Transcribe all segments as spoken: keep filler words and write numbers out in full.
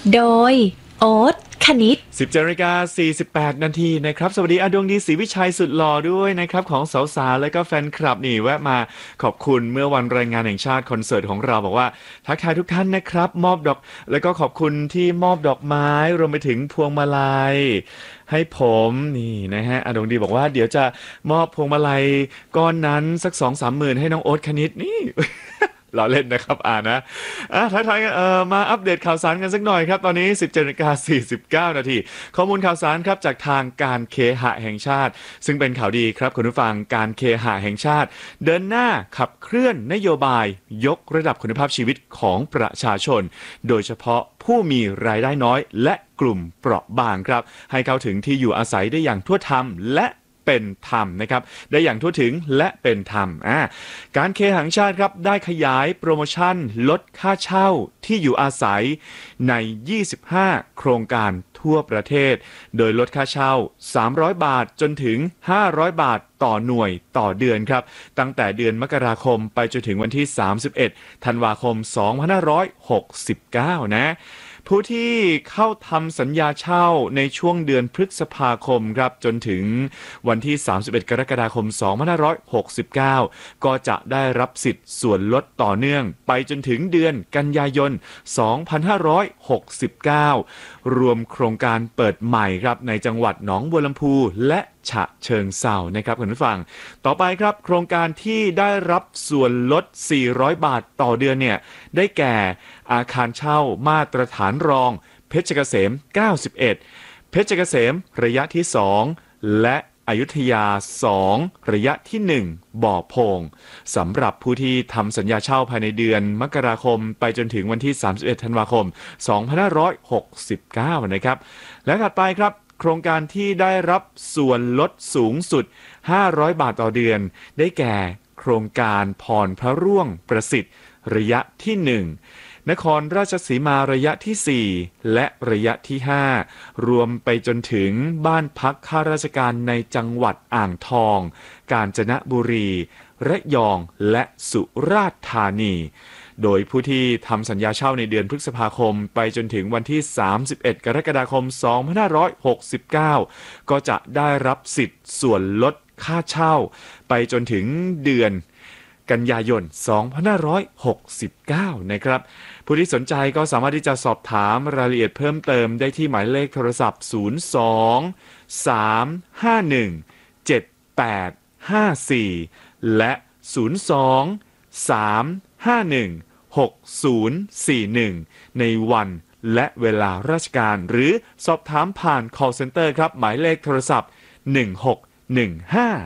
โดยโอ๊ตคณิตสิบเจ็ดนาฬิกาสี่สิบแปดนาทีนะครับสวัสดีอาดวงดีศรีวิชัยสุดหล่อด้วยนะครับของสาวๆและก็แฟนคลับนี่แวะมาขอบคุณเมื่อวันแรงงานแห่งชาติคอนเสิร์ตของเราบอกว่าทักทายทุกท่านนะครับมอบดอกแล้วก็ขอบคุณที่มอบดอกไม้รวมไปถึงพวงมาลัยให้ผมนี่นะฮะอาดวงดีบอกว่าเดี๋ยวจะมอบพวงมาลัยก้อนนั้นสักสองสามหมื่นให้น้องโอ๊ตคณิตนี่ เราเล่นนะครับอ่านะอ่ะท้ายๆเอ่อมาอัปเดตข่าวสารกันสักหน่อยครับตอนนี้ สิบเจ็ดนาฬิกาสี่สิบเก้านาทีข้อมูลข่าวสารครับจากทางการเคหะแห่งชาติซึ่งเป็นข่าวดีครับคุณผู้ฟังการเคหะแห่งชาติเดินหน้าขับเคลื่อนนโยบายยกระดับคุณภาพชีวิตของประชาชนโดยเฉพาะผู้มีรายได้น้อยและกลุ่มเปราะบางครับให้เข้าถึงที่อยู่อาศัยได้อย่างทั่วถึงและเป็นธรรมนะครับได้อย่างทั่วถึงและเป็นธรรมอ่าการเคหะแห่งชาติครับได้ขยายโปรโมชั่นลดค่าเช่าที่อยู่อาศัยในยี่สิบห้าโครงการทั่วประเทศโดยลดค่าเช่าสามร้อยบาทจนถึงห้าร้อยบาทต่อหน่วยต่อเดือนครับตั้งแต่เดือนมกราคมไปจนถึงวันที่สามสิบเอ็ดธันวาคมสองพันห้าร้อยหกสิบเก้านะผู้ที่เข้าทำสัญญาเช่าในช่วงเดือนพฤษภาคมครับจนถึงวันที่สามสิบเอ็ดกรกฎาคมสองพันห้าร้อยหกสิบเก้าก็จะได้รับสิทธิ์ส่วนลดต่อเนื่องไปจนถึงเดือนกันยายนสองพันห้าร้อยหกสิบเก้ารวมโครงการเปิดใหม่ครับในจังหวัดหนองบัวลำพูและฉะเชิงเทรานะครับคุณผู้ฟังต่อไปครับโครงการที่ได้รับส่วนลดสี่ร้อยบาทต่อเดือนเนี่ยได้แก่อาคารเช่ามาตรฐานรองเพชรเกษมเก้าสิบเอ็ดเพชรเกษมระยะที่สองและอยุธยาสองระยะที่หนึ่งบ่อโพงสำหรับผู้ที่ทำสัญญาเช่าภายในเดือนมกราคมไปจนถึงวันที่สามสิบเอ็ดธันวาคมสองพันห้าร้อยหกสิบเก้านะครับและถัดไปครับโครงการที่ได้รับส่วนลดสูงสุดห้าร้อยบาทต่อเดือนได้แก่โครงการพรพระร่วงประสิทธิ์ระยะที่หนึ่งนครราชสีมาระยะที่สี่และระยะที่ห้ารวมไปจนถึงบ้านพักข้าราชการในจังหวัดอ่างทองกาญจนบุรีระยองและสุราษฎร์ธานีโดยผู้ที่ทำสัญญาเช่าในเดือนพฤษภาคมไปจนถึงวันที่สามสิบเอ็ดกรกฎาคมสองพันห้าร้อยหกสิบเก้าก็จะได้รับสิทธิ์ส่วนลดค่าเช่าไปจนถึงเดือนกันยายนสองพันห้าร้อยหกสิบเก้านะครับผู้ที่สนใจก็สามารถที่จะสอบถามรายละเอียดเพิ่มเติมได้ที่หมายเลขโทรศัพท์ศูนย์ สอง สาม ห้า หนึ่ง เจ็ด แปด ห้า สี่ และศูนย์ สอง สาม ห้า หนึ่ง หก ศูนย์ สี่ หนึ่งในวันและเวลาราชการหรือสอบถามผ่าน call center ครับหมายเลขโทรศัพท์หนึ่งหกหนึ่งห้า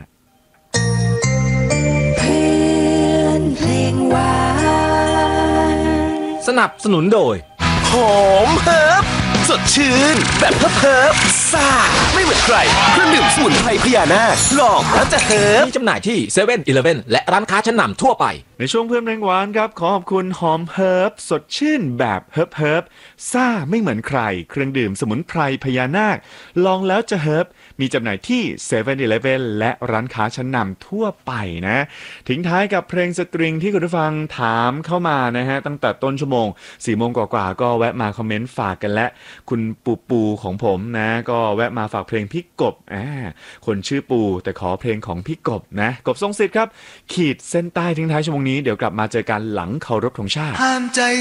เพลงหวานสนับสนุนโดยหอมเฮิร์บสดชื่นแบบเฮิร์บเฮิร์บซ่าไม่เหมือนใครเครื่องดื่มสมุนไพรพญานาคลองแล้วจะเฮิร์บมีจำหน่ายที่เซเว่นอีเลฟเว่นและร้านค้าชั้นนำทั่วไปในช่วงเพื่อนเพลงหวานครับขอขอบคุณหอมเฮิร์บสดชื่นแบบเฮิร์บเฮิร์บซ่าไม่เหมือนใครเครื่องดื่มสมุนไพรพญานาคลองแล้วจะเฮิร์บมีจำหน่ายที่เซเว่นอีเลฟเว่นและร้านค้าชั้นนำทั่วไปนะทิ้งท้ายกับเพลงสตริงที่คุณผู้ฟังถามเข้ามานะฮะตั้งแต่ต้นชั่วโมงสี่โมงกว่าๆก็แวะมาคอมเมนต์ฝากกันและคุณปูปูของผมนะก็แวะมาฝากเพลงพี่กบอ่าคนชื่อปูแต่ขอเพลงของพี่กบนะกบทรงสิทธิ์ครับขีดเส้นใต้ทิ้งท้ายชั่วโมงนี้เดี๋ยวกลับมาเจอกันหลังเคารพธงชาติห้ามใจ